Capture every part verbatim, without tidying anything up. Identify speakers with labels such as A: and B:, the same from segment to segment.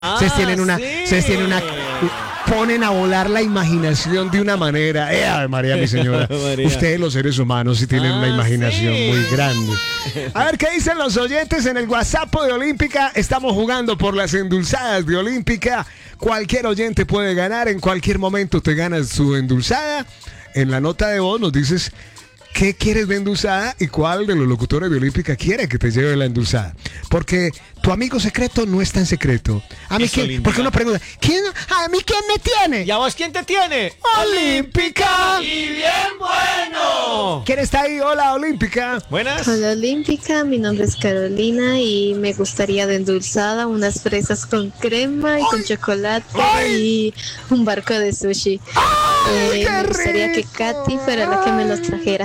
A: Ah,
B: ustedes tienen una,
A: sí.
B: ustedes tienen una, ponen a volar la imaginación de una manera. ¡Eh, Ave María, mi señora!
A: María.
B: Ustedes, los seres humanos, sí tienen
A: Ah,
B: una imaginación
A: sí.
B: muy grande. A ver, ¿qué dicen los oyentes en el WhatsApp de Olímpica? Estamos jugando por las endulzadas de Olímpica. Cualquier oyente puede ganar. En cualquier momento te ganas su endulzada. En la nota de voz nos dices qué quieres de endulzada y cuál de los locutores de Olímpica quiere que te lleve la endulzada. Porque tu amigo secreto no es tan secreto. A mí
A: Eso,
B: quién,
A: Olímpica.
B: porque uno pregunta, ¿quién? ¿A mí quién me tiene?
A: ¿Y a vos quién te tiene?
B: ¡Olímpica!
A: ¡Y bien bueno!
B: ¿Quién está ahí? Hola, Olímpica.
A: Buenas.
C: Hola Olímpica, mi nombre es Carolina y me gustaría de endulzada unas fresas con crema y con chocolate
B: ¡Ay!
C: y un barco de sushi.
B: ¡Ay,
C: Eh,
B: qué
C: me gustaría que
B: rico!
C: Katy fuera la que me los trajera.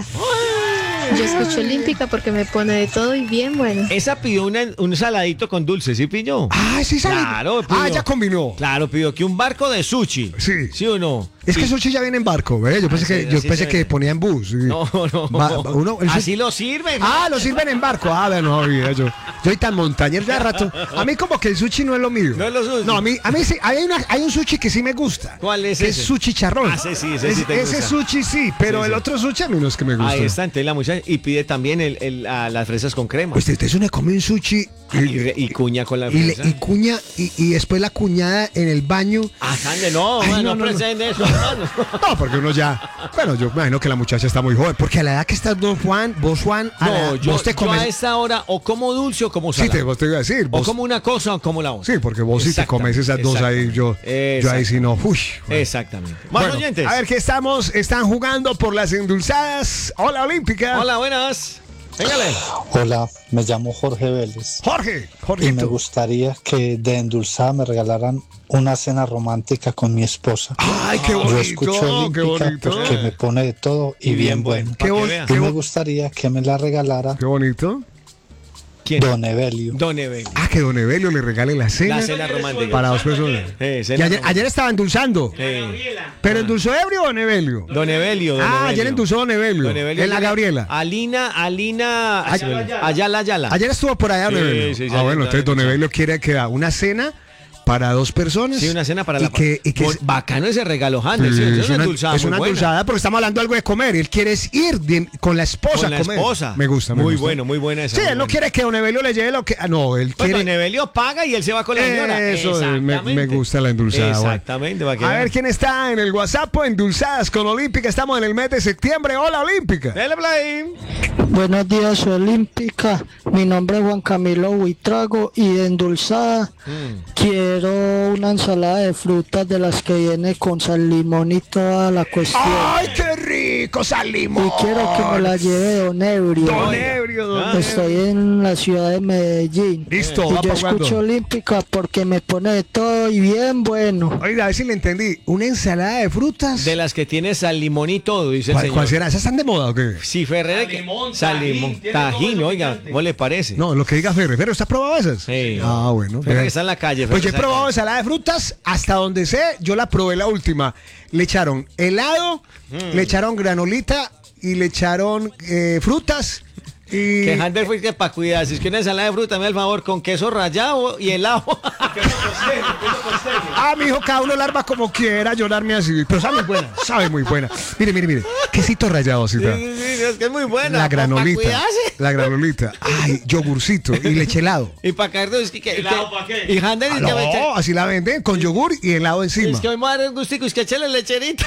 C: Yo escucho Olímpica porque me pone de todo y bien bueno.
A: Esa pidió una- un saladito con dulce, ¿sí pilló?
B: Ah, sí sale.
A: Claro, pidió.
B: Ah, ya combinó.
A: Claro, pidió que un barco de sushi.
B: Sí.
A: ¿Sí o no?
B: Es que
A: Y-
B: sushi ya viene en barco, ¿ve? Yo pensé
A: Así-
B: que, yo
A: así
B: pensé
A: se
B: que
A: ve.
B: ponía en bus. Sí.
A: No, no.
B: Va- va- uno- el
A: Así
B: sushi-
A: lo sirven.
B: Ah, lo sirven en barco. Ah, bueno, no, mira, yo, yo soy tan montañero ya rato. A mí como que el sushi no es lo mío.
A: No es lo suyo.
B: No, a mí, a mí sí, hay, una, hay un sushi que sí me gusta.
A: ¿Cuál es
B: que
A: ese?
B: es sushi charrón.
A: Ah, ese sí, ese sí te
B: Ese
A: gusta.
B: sushi sí, pero
A: Sí,
B: el
A: sí.
B: otro sushi a mí no es que me gusta.
A: Ahí está, entonces la muchacha. Y pide también el, el- a las fresas con crema.
B: Usted, usted se une come un sushi y,
A: y, re- y cuña con la
B: y le-
A: fresa.
B: y cuña y, y después la cuñada en el baño.
A: Ah, Sande, no,
B: Ay,
A: man,
B: no,
A: no,
B: no, no.
A: presenten eso, hermano.
B: No, porque uno ya. Bueno, yo me imagino que la muchacha está muy joven. Porque a la edad que estás, vos, Juan, vos, Juan, a la
A: No,
B: edad-
A: yo,
B: vos te
A: yo
B: comes.
A: a esta hora o como dulce o como
B: Sí,
A: salado.
B: te, vos te iba a decir.
A: O
B: Vos,
A: como una cosa o como la otra.
B: sí, porque vos sí te comes esas dos ahí. Yo, yo ahí sí no. Uy, bueno.
A: Exactamente. Más
B: Bueno,
A: oyentes.
B: a ver, ¿qué estamos? Están jugando por las endulzadas. Hola, Olímpica.
A: Hola, buenas. Véngale.
D: Hola, me llamo Jorge Vélez
B: Jorge.
D: y me
B: Jorgito.
D: gustaría que de endulzada me regalaran una cena romántica con mi esposa.
B: Ay, qué
D: Yo
B: bonito.
D: escucho
B: Qué
D: Olímpica
B: bonito.
D: porque me pone de todo y,
A: Y bien
D: bien
A: bueno.
D: bueno.
B: Qué,
A: Pa' que
B: bon-
A: vea.
D: Y
B: qué
D: me
B: bon-
D: gustaría que me la regalara
B: qué bonito.
A: ¿Quién?
D: Don Evelio.
A: Don Evelio.
B: Ah, que Don Evelio le regale la cena.
A: La cena romántica.
B: Para dos personas.
A: Eh,
B: Y
A: cena
B: ayer,
A: romántica.
B: ayer estaba endulzando.
A: Eh,
B: ¿Pero endulzó ebrio o Don Evelio?
A: Don Evelio. Don
B: Ah,
A: Evelio.
B: ayer endulzó Don Evelio.
A: Don Evelio.
B: En la
A: ayer-
B: Gabriela.
A: Alina, Alina.
B: Ayala,
A: Ayala, Ayala.
B: Ayer estuvo por allá Don
A: Sí,
B: Evelio.
A: sí, sí,
B: ah,
A: ayer
B: bueno, entonces
A: estaba
B: Don Evelio quiere que haga una cena para dos personas.
A: Sí, una cena para
B: y
A: la
B: que, y que
A: Bon- Bacano ese regalo, Hannes.
B: Sí,
A: Sí,
B: es
A: es una
B: una,
A: endulzada.
B: es
A: muy
B: una
A: buena.
B: endulzada, porque estamos hablando de algo de comer. Y él quiere es ir de- con la esposa
A: Con
B: a
A: la
B: comer.
A: esposa.
B: Me gusta, me
A: Muy
B: gusta.
A: bueno, muy buena esa.
B: Sí,
A: muy
B: él no
A: buena.
B: quiere que Don Evelio le lleve lo que. Ah, no, él
A: Pues
B: quiere.
A: Don Evelio paga y él se va con la señora.
B: Eso, eh, me, me gusta la endulzada. bueno.
A: Exactamente. para que
B: A
A: vean.
B: ver quién está en el WhatsApp endulzadas con Olímpica. Estamos en el mes de septiembre. Hola, Olímpica.
A: Dele play.
E: Buenos días, Olímpica. Mi nombre es Juan Camilo Huitrago y de endulzada quiero una ensalada de frutas de las que viene con sal, limón y toda la cuestión.
B: ¡Ay, qué rico! Salimos.
E: Y quiero que me la lleve Don Ebrio.
B: Don Ebrio, don
E: Estoy en la ciudad de Medellín.
B: Listo,
E: Y
B: va
E: yo
B: pa' cuando.
E: escucho Olímpica porque me pone de todo y bien bueno.
B: Oiga, a ver si le entendí. ¿Una ensalada de frutas?
A: De las que tiene sal, limón y todo, dice el
B: ¿Cuál,
A: señor.
B: cuál será? ¿Esas están de moda o qué?
A: Sí, Ferrer. Sal, limón, tajín, oiga, ¿cómo le parece?
B: No, lo que diga Ferre. ¿Ferre, ¿usted ha probado esas?
A: Sí.
B: Ah, bueno.
A: Ferrer
B: Ferre.
A: está en la calle.
B: Pues yo
A: Ferrer
B: he
A: está en la
B: probado
A: calle.
B: ensalada de frutas hasta donde sé. Yo la probé la última. Le echaron helado,
A: Mm.
B: le echaron granolita y le echaron eh, frutas. Y
A: Que Hander fue que para cuidar, si es que una ensalada de fruta, me da el favor, con queso rallado y helado.
B: ah, mi hijo, cada uno la arma como quiera, yo la armé así. Pero sabe muy buena, sabe muy buena. Mire, mire, mire. Quesito rallado, sí,
A: Sí,
B: está.
A: sí, sí, es que es muy buena.
B: La
A: pa'
B: granolita.
A: cuidarse.
B: La granolita. Ay, yogurcito y leche helado.
A: Y para caer, es que, que,
F: ¿Helado
A: que-
F: pa' qué?
A: Y Hander
B: Ah,
A: es que me echa-
B: no, así la venden, con yogur y helado encima.
A: es que hoy me va a dar un gustico, es que échale lecherita.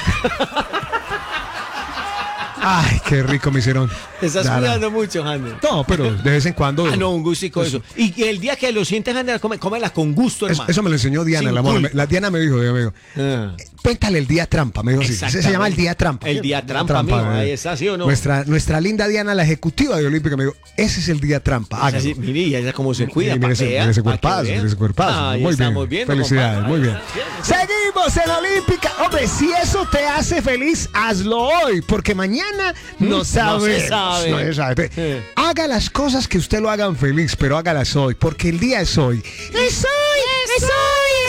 B: Ay, qué rico me hicieron.
A: Te estás
B: Nada.
A: cuidando mucho, Hander.
B: No, pero de vez en cuando.
A: Ah, no, un gustico eso. Y que el día que lo sientes, Hander, come, cómela con gusto,
B: Eso,
A: hermano.
B: eso me lo enseñó Diana,
A: Sin
B: la mona.
A: culpa.
B: La Diana me dijo, Diana me dijo,
A: Ah.
B: cuéntale el día trampa, me dijo así. Ese se llama el día trampa.
A: El día trampa, mijo,
B: eh.
A: ahí está, ¿sí o no?
B: Nuestra, nuestra linda Diana, la ejecutiva de Olímpica, me dijo, ese es el día trampa.
A: Esa
B: hágalo.
A: sí, mire, y ella cómo se cuida,
B: Mire
A: pa'
B: ese,
A: que vea,
B: mire ese
A: pa' que
B: cuerpazo,
A: vea.
B: mire ese cuerpazo.
A: Ahí
B: Muy bien.
A: estamos viendo,
B: Felicidades,
A: compadre.
B: muy bien. Seguimos en Olímpica. Hombre, si eso te hace feliz, hazlo hoy, porque mañana no sabes.
A: se sabe.
B: No se sabe.
A: Sí.
B: Haga las cosas que usted lo hagan feliz, pero hágalas hoy, porque el día es hoy. ¡Es hoy! ¡Es hoy!